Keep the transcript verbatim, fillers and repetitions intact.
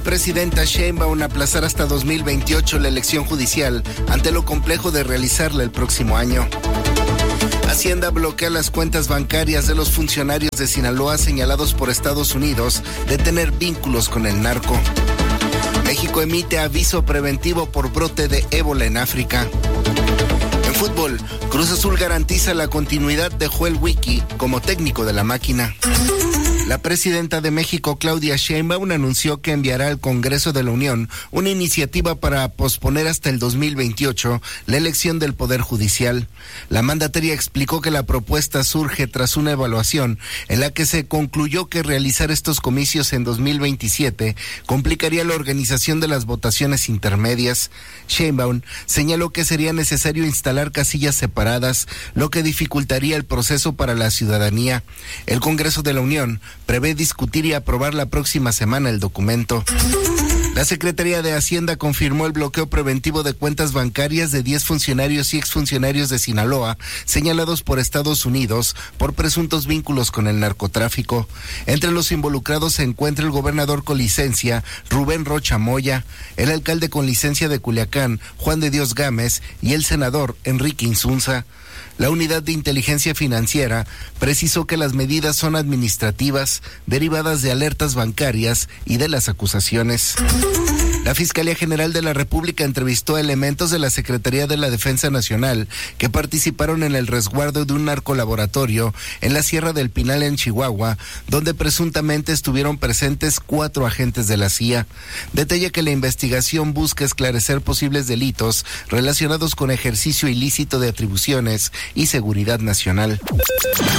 Presidenta Sheinbaum aplazar hasta dos mil veintiocho la elección judicial ante lo complejo de realizarla el próximo año. Hacienda bloquea las cuentas bancarias de los funcionarios de Sinaloa señalados por Estados Unidos de tener vínculos con el narco. México emite aviso preventivo por brote de ébola en África. En fútbol, Cruz Azul garantiza la continuidad de Joel Wiki como técnico de la máquina. La presidenta de México, Claudia Sheinbaum, anunció que enviará al Congreso de la Unión una iniciativa para posponer hasta el dos mil veintiocho la elección del Poder Judicial. La mandataria explicó que la propuesta surge tras una evaluación en la que se concluyó que realizar estos comicios en dos mil veintisiete complicaría la organización de las votaciones intermedias. Sheinbaum señaló que sería necesario instalar casillas separadas, lo que dificultaría el proceso para la ciudadanía. El Congreso de la Unión prevé discutir y aprobar la próxima semana el documento. La Secretaría de Hacienda confirmó el bloqueo preventivo de cuentas bancarias de diez funcionarios y exfuncionarios de Sinaloa señalados por Estados Unidos por presuntos vínculos con el narcotráfico. Entre los involucrados se encuentra el gobernador con licencia, Rubén Rocha Moya, el alcalde con licencia de Culiacán, Juan de Dios Gámez, y el senador Enrique Insunza. La Unidad de Inteligencia Financiera precisó que las medidas son administrativas, derivadas de alertas bancarias y de las acusaciones. La Fiscalía General de la República entrevistó a elementos de la Secretaría de la Defensa Nacional que participaron en el resguardo de un narcolaboratorio en la Sierra del Pinal en Chihuahua, donde presuntamente estuvieron presentes cuatro agentes de la C I A. Detalla que la investigación busca esclarecer posibles delitos relacionados con ejercicio ilícito de atribuciones y seguridad nacional.